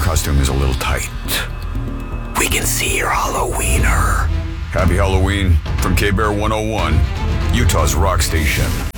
your costume is a little tight. We can see your Halloweener. Happy Halloween from K-Bear 101, Utah's rock station.